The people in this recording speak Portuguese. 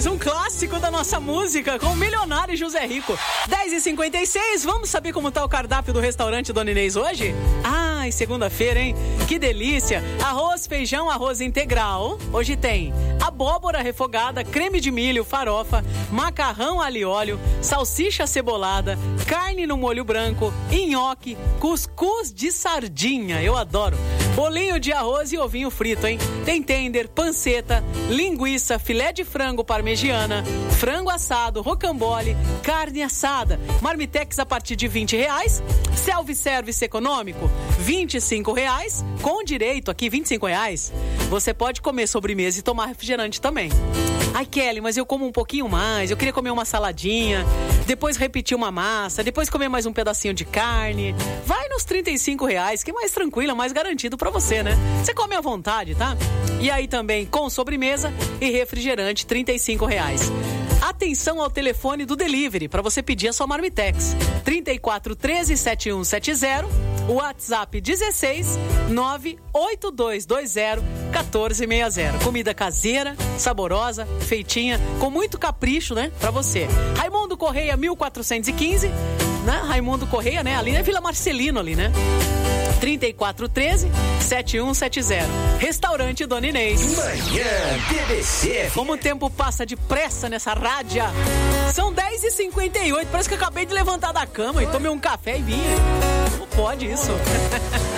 mais um clássico da nossa música com o milionário José Rico. 10h56, vamos saber como tá o cardápio do restaurante Dona Inês hoje? Ai, segunda-feira, hein? Que delícia! Arroz, feijão, arroz integral. Hoje tem abóbora refogada, creme de milho, farofa, macarrão alho e óleo, salsicha cebolada, carne no molho branco, nhoque, cuscuz de sardinha, eu adoro. Bolinho de arroz e ovinho frito, hein? Tem tender, panceta, linguiça, filé de frango parmegiana, frango assado, rocambole, carne assada. Marmitex a partir de R$20. Self-service econômico, R$25. Com direito aqui, R$25. Você pode comer sobremesa e tomar refrigerante também. Ai, Kelly, mas eu como um pouquinho mais. Eu queria comer uma saladinha, depois repetir uma massa, depois comer mais um pedacinho de carne. Vai nos R$35, que é mais tranquilo, mais garantido pra você, né? Você come à vontade, tá? E aí também com sobremesa e refrigerante, R$35. Atenção ao telefone do delivery para você pedir a sua Marmitex. 3413-7170, WhatsApp 16-98220-1460. Comida caseira, saborosa, feitinha, com muito capricho, né? Para você. Raimundo Correia, 1415, né? Raimundo Correia, né? Ali é Vila Marcelino ali, né? 3413-7170. Restaurante Dona Inês. Manhã TBC. Como o tempo passa depressa nessa rádio. São 10h58. Parece que eu acabei de levantar da cama e tomei um café e vim. Como pode isso?